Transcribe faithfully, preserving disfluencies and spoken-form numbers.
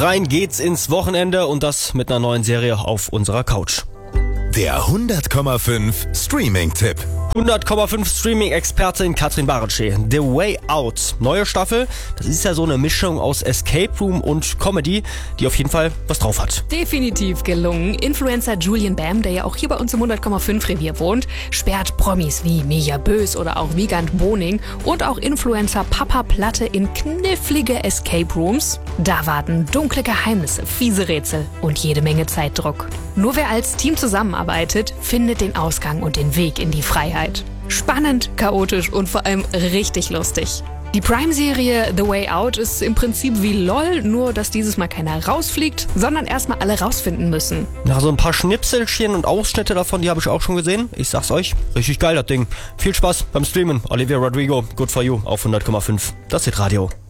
rein geht's ins Wochenende und das mit einer neuen Serie auf unserer Couch. Der hundert Komma fünf Streaming-Tipp. hundert Komma fünf Streaming-Expertin Katrin Baretsche. The Way Out. Neue Staffel. Das ist ja so eine Mischung aus Escape Room und Comedy, die auf jeden Fall was drauf hat. Definitiv gelungen. Influencer Julian Bam, der ja auch hier bei uns im hundert Komma fünf Revier wohnt, sperrt Promis wie Mirja Bös oder auch Wiegand Boning und auch Influencer Papa Platte in knifflige Escape Rooms. Da warten dunkle Geheimnisse, fiese Rätsel und jede Menge Zeitdruck. Nur wer als Team zusammenarbeitet, findet den Ausgang und den Weg in die Freiheit. Spannend, chaotisch und vor allem richtig lustig. Die Prime-Serie The Way Out ist im Prinzip wie LOL, nur dass dieses Mal keiner rausfliegt, sondern erstmal alle rausfinden müssen. Ja, so ein paar Schnipselchen und Ausschnitte davon, die habe ich auch schon gesehen. Ich sag's euch, richtig geil das Ding. Viel Spaß beim Streamen. Olivia Rodrigo, Good For You auf hundert Komma fünf. Das ist Radio.